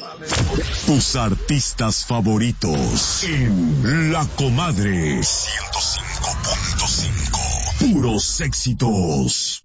Tus artistas favoritos en La Comadre 105.5. Puros éxitos.